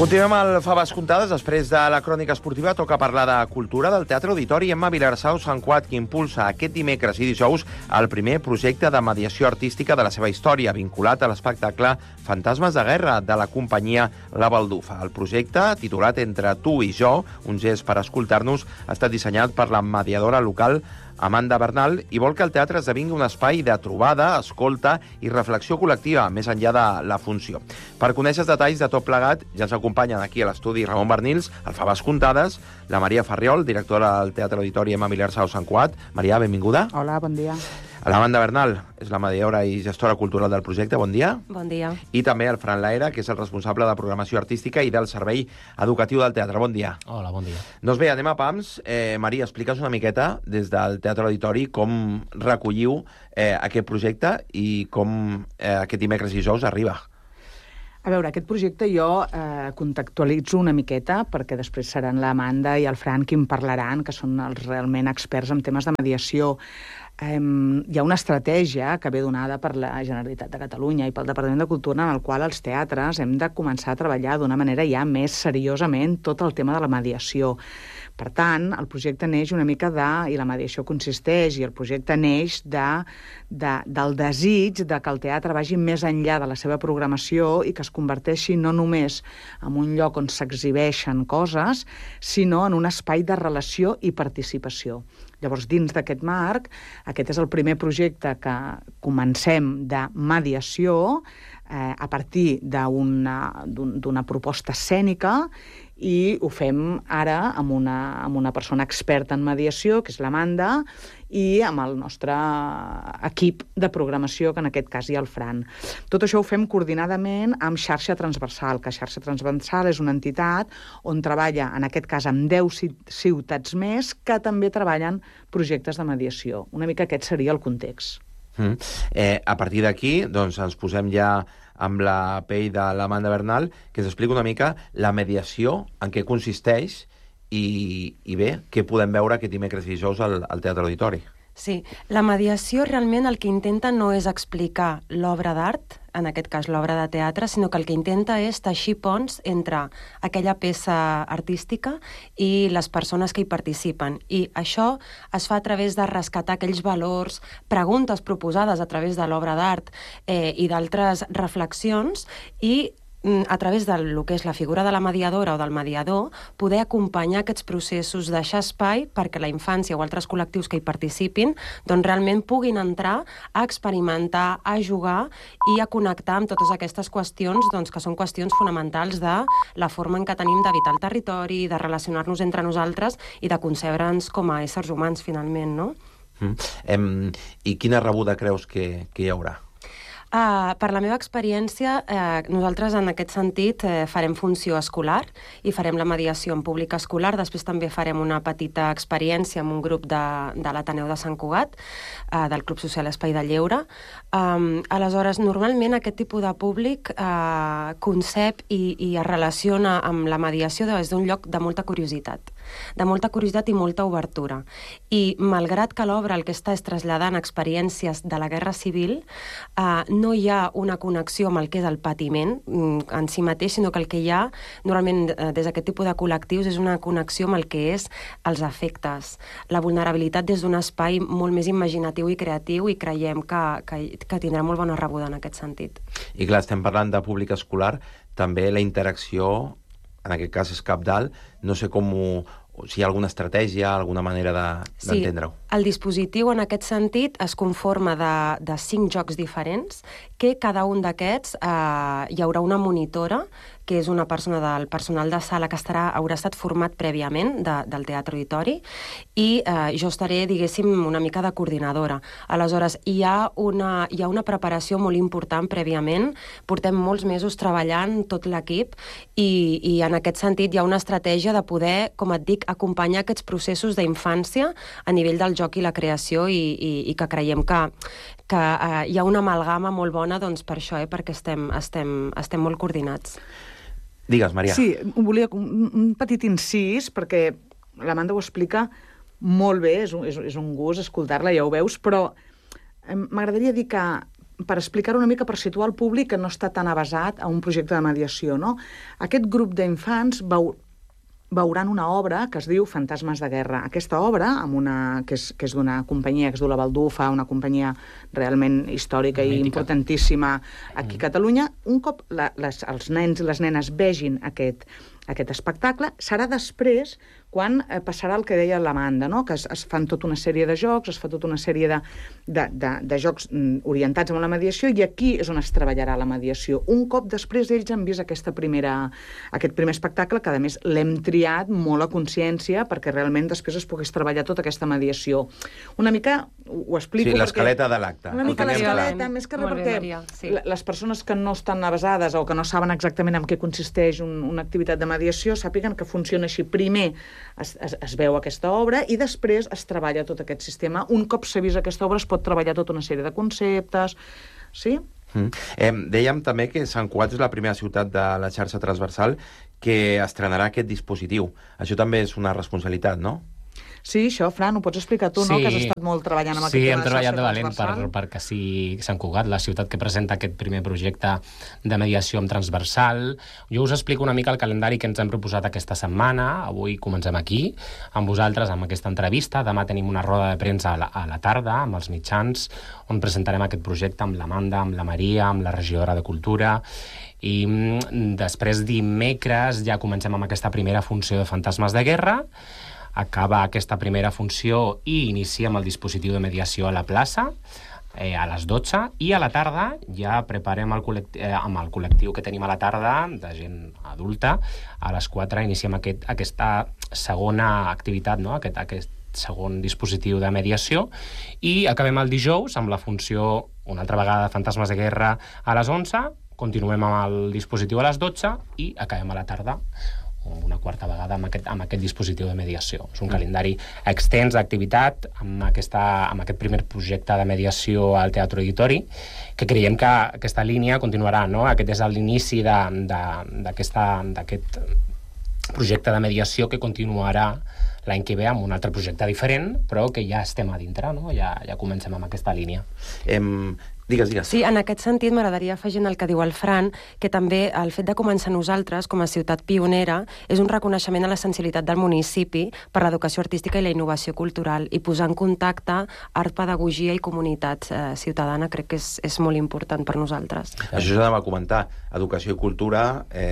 Continuem al Faves Comptades. Després de la crònica esportiva toca parlar de cultura del Teatre Auditori. Emma Vilarsau Sant Cuat, que impulsa aquest dimecres i dijous el primer projecte de mediació artística de la seva història, vinculat a l'espectacle Fantasmes de Guerra de la companyia La Baldufa. El projecte, titulat Entre tu i jo, un gest per escoltar-nos, ha estat dissenyat per la mediadora local Amanda Bernal i vol que el teatre esdevingui un espai de trobada, escolta i reflexió col·lectiva, més enllà de la funció. Per conèixer els detalls de tot plegat, ja ens acompanyen aquí a l'estudi Ramon Bernils, al Faves Comptades, la Maria Farriol, directora del Teatre Auditori Emma Vilarsau Sant Cuat. Maria, benvinguda. Hola, bon dia. L'Amanda Bernal és la mediadora i gestora cultural del projecte. Bon dia. Bon dia. I també el Fran Laera, que és el responsable de programació artística i del servei educatiu del teatre. Bon dia. Hola, bon dia. Doncs bé, anem a pams. Maria, explica'ns una miqueta des del Teatre Auditori com recolliu aquest projecte i com aquest dimecres i dijous arriba. A veure, aquest projecte jo contextualitzo una miqueta perquè després seran l'Amanda i el Fran qui en parlaran, que són els realment experts en temes de mediació. Hi ha una estratègia que ve donada per la Generalitat de Catalunya i pel Departament de Cultura en el qual els teatres hem de començar a treballar d'una manera ja més seriosament tot el tema de la mediació. Per tant, el projecte neix una mica i la mediació consisteix, i el projecte neix del desig de que el teatre vagi més enllà de la seva programació i que es converteixi no només en un lloc on s'exhibeixen coses, sinó en un espai de relació i participació. Llavors, dins d'aquest marc, aquest és el primer projecte que comencem de mediació a partir d'una proposta escènica, i ho fem ara amb una persona experta en mediació, que és l'Amanda, i amb el nostre equip de programació, que en aquest cas hi ha el Fran. Tot això ho fem coordinadament amb Xarxa Transversal, que Xarxa Transversal és una entitat on treballa, en aquest cas, amb 10 ciutats més, que també treballen projectes de mediació. Una mica aquest seria el context. A partir d'aquí, doncs, ens posem ja amb la pell de l'Amanda Bernal, que ens explica una mica la mediació, en què consisteix i bé, què podem veure aquest dimecres i dijous al Teatre Auditori. Sí, la mediació realment el que intenta no és explicar l'obra d'art, en aquest cas l'obra de teatre, sinó que el que intenta és teixir ponts entre aquella peça artística i les persones que hi participen. I això es fa a través de rescatar aquells valors, preguntes proposades a través de l'obra d'art i d'altres reflexions, i a través del que és la figura de la mediadora o del mediador, poder acompanyar aquests processos, deixar espai perquè la infància o altres col·lectius que hi participin doncs realment puguin entrar a experimentar, a jugar i a connectar amb totes aquestes qüestions doncs, que són qüestions fonamentals de la forma en què tenim d'habitar el territori, de relacionar-nos entre nosaltres i de concebre'ns com a éssers humans, finalment, no? I quina rebuda creus que hi haurà? Per la meva experiència, nosaltres en aquest sentit farem funció escolar i farem la mediació en públic escolar. Després també farem una petita experiència amb un grup de l'Ateneu de Sant Cugat, del Club Social Espai de Lleure. Aleshores, normalment aquest tipus de públic concep i es relaciona amb la mediació des d'un lloc de molta curiositat i molta obertura. I malgrat que l'obra el que està és traslladant experiències de la Guerra Civil, no hi ha una connexió amb el que és el patiment en si mateix, sinó que el que hi ha, normalment des d'aquest tipus de col·lectius, és una connexió amb el que és els afectes, la vulnerabilitat des d'un espai molt més imaginatiu i creatiu, i creiem que tindrà molt bona rebuda en aquest sentit. I clar, estem parlant de públic escolar, també la interacció, en aquest cas és cabdal, no sé si hi ha alguna estratègia, alguna manera d'entendre-ho. Sí, el dispositiu en aquest sentit es conforma de 5 jocs diferents, que cada un d'aquests hi haurà una monitora, que és una persona del personal de sala que haurà estat format prèviament del Teatre Auditori, i jo estaré, diguéssim, una mica de coordinadora. Aleshores, hi ha una preparació molt important prèviament, portem molts mesos treballant tot l'equip, i en aquest sentit hi ha una estratègia de poder, com et dic, acompanyar aquests processos d'infància a nivell del joc i la creació, i que creiem que hi ha una amalgama molt bona doncs, per això, perquè estem molt coordinats. Digues, Maria. Sí, volia un petit incís, perquè l'Amanda ho explica molt bé, és un gust escoltar-la, ja ho veus, però m'agradaria dir que per explicar una mica, per situar el públic que no està tan avasat a un projecte de mediació, no? Aquest grup d'infants veuran una obra que es diu Fantasmes de guerra. Aquesta obra, que és d'una companyia que es diu La Baldufa, una companyia realment històrica i importantíssima aquí a Catalunya, un cop els nens i les nenes vegin aquest espectacle, serà després quan passarà el que deia l'Amanda, no? Que es fan tota una sèrie de jocs, es fa tota una sèrie de jocs orientats a la mediació, i aquí és on es treballarà la mediació. Un cop després ells han vist aquest primer espectacle, que a més l'hem triat molt a consciència perquè realment després es pogués treballar tota aquesta mediació. Una mica, ho explico... Sí, l'escaleta de l'acte. Una mica l'escaleta, més que res perquè les persones que no estan avasades o que no saben exactament en què consisteix una activitat de mediació sàpiguen que funciona així. Primer es veu aquesta obra i després es treballa tot aquest sistema. Un cop s'ha vist aquesta obra es pot treballar tota una sèrie de conceptes, sí? Dèiem també que Sant Cugat és la primera ciutat de la xarxa transversal que estrenarà aquest dispositiu. Això també és una responsabilitat, no? Sí, això, Fran, ho pots explicar tu, no? Que has estat molt treballant amb aquest tema de xarxa transversal. Sí, hem treballat de valent perquè sigui Sant Cugat, la ciutat que presenta aquest primer projecte de mediació amb transversal. Jo us explico una mica el calendari que ens hem proposat aquesta setmana. Avui comencem aquí, amb vosaltres, amb aquesta entrevista. Demà tenim una roda de premsa a la tarda, amb els mitjans, on presentarem aquest projecte amb l'Amanda, amb la Maria, amb la regidora de Cultura. I després, dimecres, ja comencem amb aquesta primera funció de Fantasmes de guerra. Acaba aquesta primera funció i iniciem el dispositiu de mediació a la plaça a les 12, i a la tarda ja preparem amb el col·lectiu que tenim a la tarda, de gent adulta, a les 4 iniciem aquesta segona activitat, no? Aquest segon dispositiu de mediació, i acabem el dijous amb la funció, una altra vegada, de Fantasmes de guerra a les 11, continuem amb el dispositiu a les 12 i acabem a la tarda una quarta vegada amb aquest dispositiu de mediació. És un calendari extens d'activitat amb aquest primer projecte de mediació al Teatre Auditori, que creiem que aquesta línia continuarà, no? Aquest és l'inici d'aquest projecte de mediació que continuarà l'any que ve amb un altre projecte diferent, però que ja estem a dintre, no? Ja comencem amb aquesta línia. Digues. Sí, en aquest sentit m'agradaria afegir el que diu el Fran, que també el fet de començar nosaltres com a ciutat pionera és un reconeixement a la sensibilitat del municipi per l'educació artística i la innovació cultural, i posar en contacte art, pedagogia i comunitat ciutadana crec que és molt important per nosaltres. Això s'ha de comentar. Educació i cultura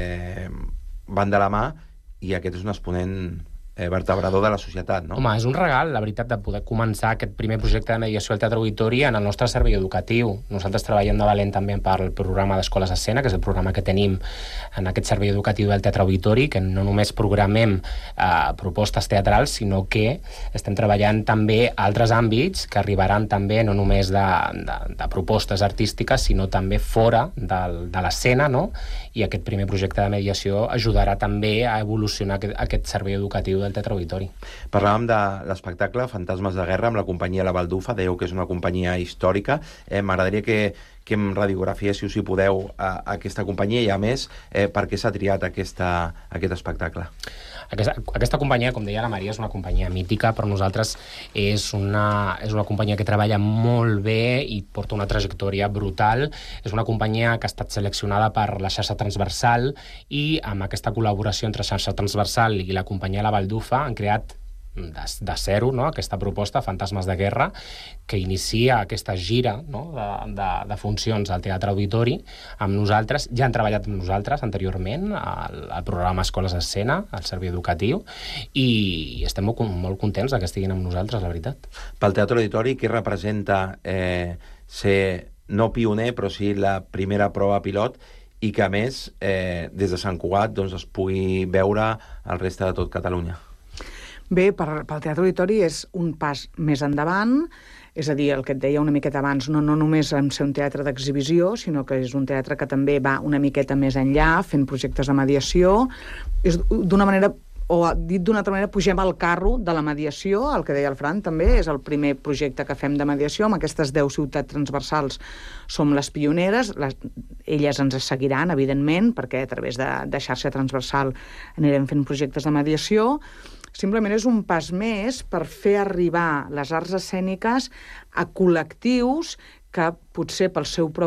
van de la mà, i aquest és un exponent vertebrador de la societat, no? Home, és un regal, la veritat, de poder començar aquest primer projecte de mediació al Teatre Auditori en el nostre servei educatiu. Nosaltres treballem de valent també pel programa d'Escoles Escena, que és el programa que tenim en aquest servei educatiu del Teatre Auditori, que no només programem propostes teatrals, sinó que estem treballant també altres àmbits que arribaran també no només de propostes artístiques, sinó també fora de l'escena, no? I aquest primer projecte de mediació ajudarà també a evolucionar aquest servei educatiu del Teatre Auditori. Parlàvem de l'espectacle Fantasmes de guerra amb la companyia La Baldufa, dèieu que és una companyia històrica. M'agradaria que em radiografiéssiu, si podeu, aquesta companyia, i a més, per què s'ha triat aquest espectacle. Aquesta companyia, com deia la Maria, és una companyia mítica, però nosaltres és una companyia que treballa molt bé i porta una trajectòria brutal. És una companyia que ha estat seleccionada per la xarxa transversal, i amb aquesta col·laboració entre xarxa transversal i la companyia La Baldufa han creat de zero, no? Aquesta proposta, Fantasmes de guerra, que inicia aquesta gira, no? de funcions al Teatre Auditori amb nosaltres. Ja han treballat amb nosaltres anteriorment al programa Escoles Escena, al servei educatiu, i estem molt contents que estiguin amb nosaltres, la veritat. Pel Teatre Auditori, què representa ser no pioner, però sí la primera prova pilot, i que a més des de Sant Cugat es pugui veure al reste de tot Catalunya? Bé, pel Teatre Auditori és un pas més endavant, és a dir, el que et deia una miqueta abans, no només en ser un teatre d'exhibició, sinó que és un teatre que també va una miqueta més enllà, fent projectes de mediació. És d'una manera, o dit d'una altra manera, pugem al carro de la mediació, el que deia el Fran també, és el primer projecte que fem de mediació, amb aquestes 10 ciutats transversals som les pioneres, elles ens seguiran, evidentment, perquè a través de xarxa transversal anirem fent projectes de mediació. Simplement és un pas més per fer arribar les arts escèniques a col·lectius que potser per la seva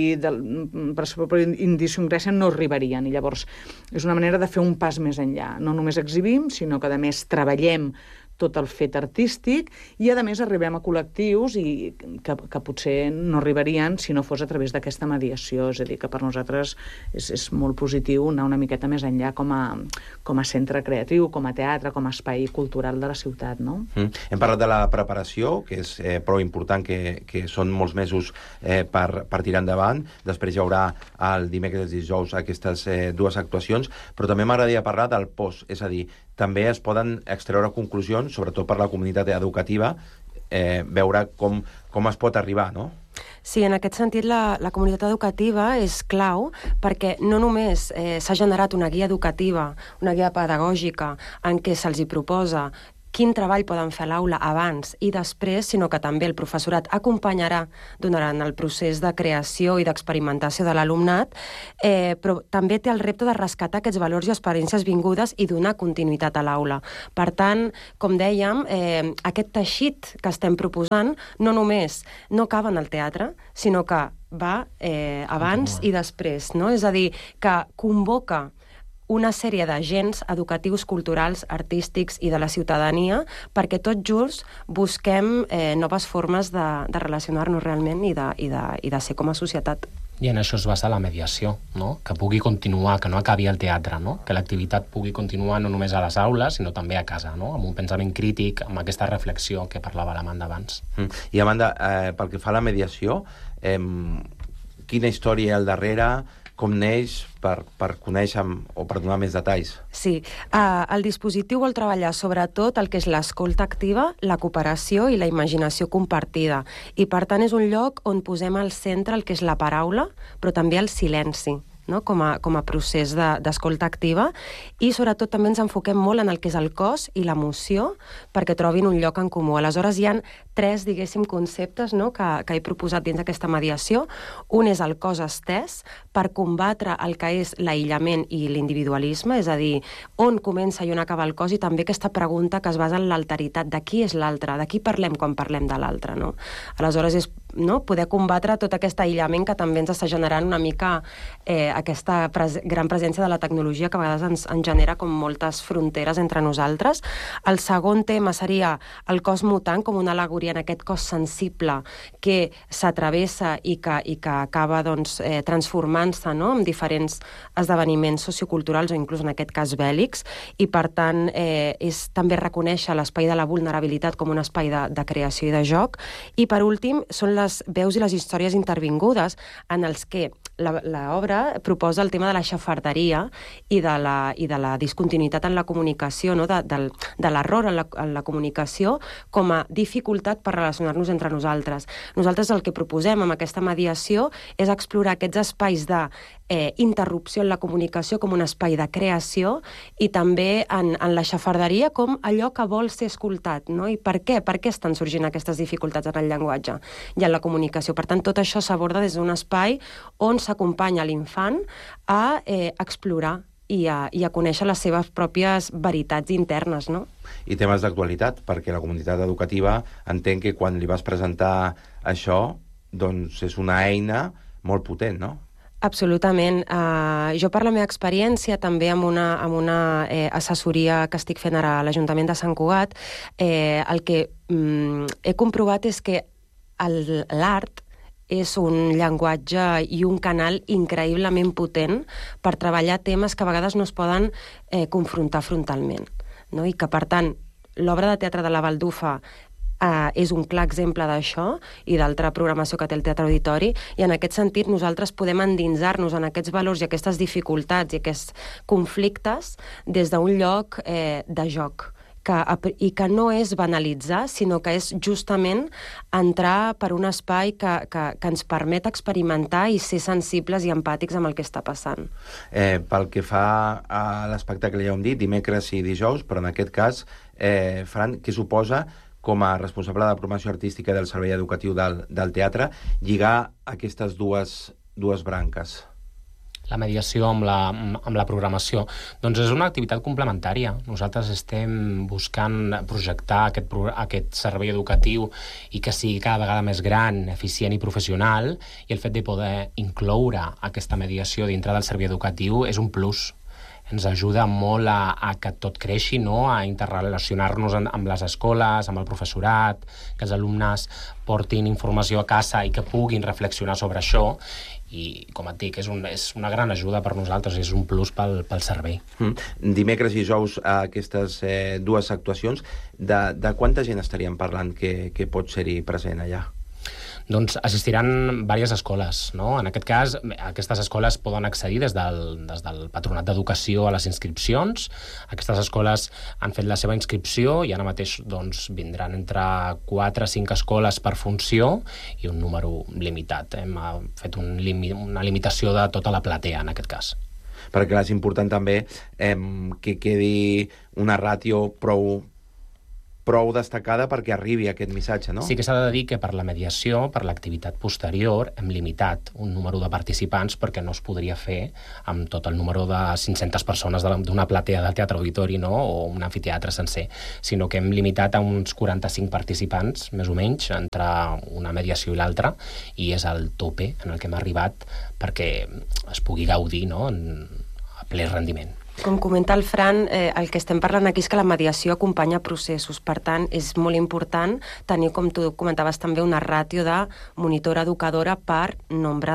pròpia idiosincràsia no arribarien. I llavors és una manera de fer un pas més enllà. No només exhibim, sinó que a més treballem tot el fet artístic i, a més, arribem a col·lectius que potser no arribarien si no fos a través d'aquesta mediació. És a dir, que per nosaltres és molt positiu anar una miqueta més enllà com a centre creatiu, com a teatre, com a espai cultural de la ciutat, no? Hem parlat de la preparació, que és prou important, que són molts mesos per tirar endavant. Després hi haurà el dimecres i dijous aquestes dues actuacions, però també m'agradaria parlar del post, és a dir, també es poden extreure conclusions, sobretot per la comunitat educativa, veure com es pot arribar, no? Sí, en aquest sentit la comunitat educativa és clau perquè no només s'ha generat una guia educativa, una guia pedagògica en què se'ls hi proposa quin treball poden fer a l'aula abans i després, sinó que també el professorat acompanyarà durant el procés de creació i d'experimentació de l'alumnat, però també té el repte de rescatar aquests valors i experiències vingudes i donar continuïtat a l'aula. Per tant, com dèiem, aquest teixit que estem proposant no només no acaba en el teatre, sinó que va abans i després, no? És a dir, que convoca una sèrie d'agents educatius, culturals, artístics i de la ciutadania perquè tots junts busquem noves formes de relacionar-nos realment i de ser com a societat. I en això es basa la mediació, no? Que pugui continuar, que no acabi el teatre, no? Que l'activitat pugui continuar no només a les aules, sinó també a casa, no? Amb un pensament crític, amb aquesta reflexió que parlava l'Amanda abans. I Amanda, pel que fa a la mediació, quina història hi ha al darrere, com neix, per conèixer o per donar més detalls? Sí, el dispositiu vol treballar sobretot el que és l'escolta activa, la cooperació i la imaginació compartida. I per tant és un lloc on posem al centre el que és la paraula, però també el silenci, no? com a procés d'escolta activa, i sobretot també ens enfoquem molt en el que és el cos i l'emoció perquè trobin un lloc en comú. Aleshores hi ha 3, diguéssim, conceptes, no? que he proposat dins d'aquesta mediació. Un és el cos estès, per combatre el que és l'aïllament i l'individualisme, és a dir, on comença i on acaba el cos, i també aquesta pregunta que es basa en l'alteritat, de qui és l'altre, de qui parlem quan parlem de l'altre, no? Aleshores és poder combatre tot aquest aïllament que també ens està generant una mica aquesta gran presència de la tecnologia que a vegades ens genera com moltes fronteres entre nosaltres. El segon tema seria el cos mutant com una al·legoria en aquest cos sensible que s'atravessa i que acaba transformant-se, no? En diferents esdeveniments socioculturals o inclús en aquest cas bèl·lics, i per tant és també reconèixer l'espai de la vulnerabilitat com un espai de creació i de joc. I per últim són les veus i les històries intervingudes en els que l'obra proposa el tema de la xafarderia i de la discontinuïtat en la comunicació, no? de l'error en la comunicació com a dificultat per relacionar-nos entre nosaltres. Nosaltres el que proposem amb aquesta mediació és explorar aquests espais d'interrupció en la comunicació com un espai de creació i també en la xafarderia com allò que vol ser escoltat, no? I per què? Per què estan sorgint aquestes dificultats en el llenguatge i en la comunicació? Per tant, tot això s'aborda des d'un espai on s'acompanya l'infant a explorar i a conèixer les seves pròpies veritats internes, no? I temes d'actualitat, perquè la comunitat educativa entén que quan li vas presentar això, doncs és una eina molt potent, no? Absolutament. Jo, per la meva experiència, també amb una assessoria que estic fent ara a l'Ajuntament de Sant Cugat, el que he comprovat és que l'art és un llenguatge i un canal increïblement potent per treballar temes que a vegades no es poden confrontar frontalment, no? I que, per tant, l'obra de teatre de la Baldufa és un clar exemple d'això i d'altra programació que té el Teatre Auditori, i en aquest sentit nosaltres podem endinsar-nos en aquests valors i aquestes dificultats i aquests conflictes des d'un lloc de joc i que no és banalitzar, sinó que és justament entrar per un espai que ens permet experimentar i ser sensibles i empàtics amb el que està passant. Pel que fa a l'espectacle, ja ho hem dit, dimecres i dijous, però en aquest cas, Fran, què suposa com a responsable de promoció artística del servei educatiu del teatre, lligar aquestes dues branques? la mediació amb la programació? Doncs és una activitat complementària. Nosaltres estem buscant projectar aquest servei educatiu i que sigui cada vegada més gran, eficient i professional, i el fet de poder incloure aquesta mediació dintre del servei educatiu és un plus. Ens ajuda molt a que tot creixi, no? A interrelacionar-nos amb les escoles, amb el professorat, que els alumnes portin informació a casa i que puguin reflexionar sobre això. I, com et dic, és una gran ajuda per nosaltres, és un plus pel servei. Dimecres i dijous, aquestes dues actuacions, de quanta gent estaríem parlant que pot ser-hi present allà? Doncs assistiran diverses escoles, no? En aquest cas, aquestes escoles poden accedir des del Patronat d'Educació a les inscripcions. Aquestes escoles han fet la seva inscripció i ara mateix vindran entre 4 o 5 escoles per funció i un número limitat. Hem fet una limitació de tota la platea, en aquest cas. Perquè és important també que quedi una ràtio prou destacada perquè arribi aquest missatge, no? Sí que s'ha de dir que per la mediació, per l'activitat posterior, hem limitat un número de participants perquè no es podria fer amb tot el número de 500 persones d'una platea del Teatre Auditori, no? O un amfiteatre sencer, sinó que hem limitat a uns 45 participants, més o menys, entre una mediació i l'altra, i és el tope en el que hem arribat perquè es pugui gaudir, no? A ple rendiment. Com comenta el Fran, el que estem parlant aquí és que la mediació acompanya processos. Per tant, és molt important tenir, com tu comentaves també, una ràtio de monitora-educadora per nombre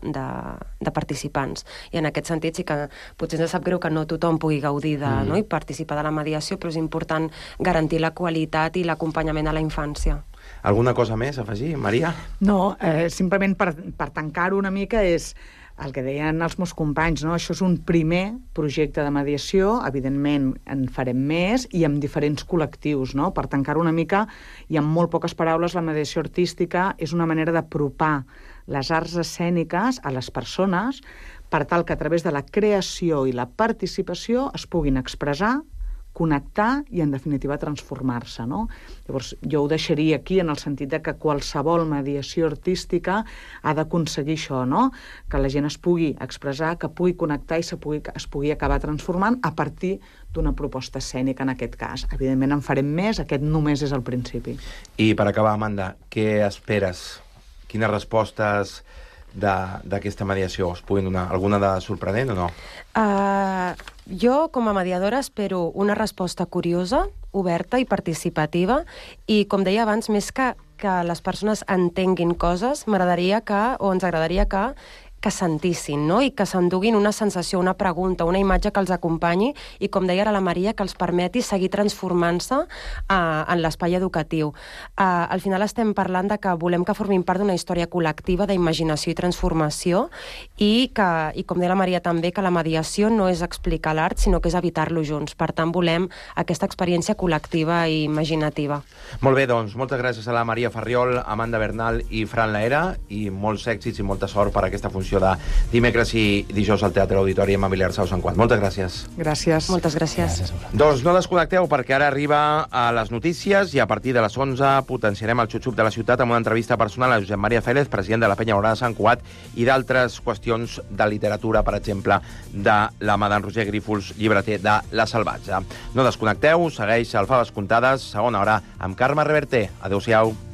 de participants. I en aquest sentit sí que potser ens sap greu que no tothom pugui gaudir no? I participar de la mediació, però és important garantir la qualitat i l'acompanyament a la infància. Alguna cosa més a afegir, Maria? No, simplement per tancar-ho una mica és el que deien els meus companys, no? Això és un primer projecte de mediació, evidentment en farem més i amb diferents col·lectius, no? Per tancar una mica, i amb molt poques paraules, la mediació artística és una manera d'apropar les arts escèniques a les persones per tal que a través de la creació i la participació es puguin expressar, connectar i, en definitiva, transformar-se, no? Llavors, jo ho deixaria aquí en el sentit de que qualsevol mediació artística ha d'aconseguir això, no? Que la gent es pugui expressar, que pugui connectar i es pugui acabar transformant a partir d'una proposta escènica, en aquest cas. Evidentment, en farem més, aquest només és el principi. I per acabar, Amanda, què esperes? Quines respostes d'aquesta mediació es puguin donar? Alguna de sorprenent o no? Jo, com a mediadora, espero una resposta curiosa, oberta i participativa, i, com deia abans, més que les persones entenguin coses, m'agradaria o ens agradaria que sentissin, no? I que s'enduguin una sensació, una pregunta, una imatge que els acompanyi i, com deia ara la Maria, que els permeti seguir transformant-se en l'espai educatiu. Al final estem parlant de que volem que formin part d'una història col·lectiva d'imaginació i transformació i, com deia la Maria també, que la mediació no és explicar l'art, sinó que és habitar-lo junts. Per tant, volem aquesta experiència col·lectiva i imaginativa. Molt bé, doncs, moltes gràcies a la Maria Farriol, Amanda Bernal i Fran Laera, i molts èxits i molta sort per aquesta funció de dimecres i dijous al Teatre Auditori amb Vilarsau Sant Quat. Moltes gràcies. Gràcies. Moltes gràcies. Doncs no desconnecteu, perquè ara arriba a les notícies i a partir de les 11 potenciarem el xup-xup de la ciutat amb una entrevista personal a Josep Maria Félez, president de la Penya Aurora de Sant Cugat, i d'altres qüestions de literatura, per exemple, de la mà d'en Roger Grífols, llibreter de La Salvatge. No desconnecteu, segueix el Faves Comptades, segona hora, amb Carme Reverter. Adéu-siau.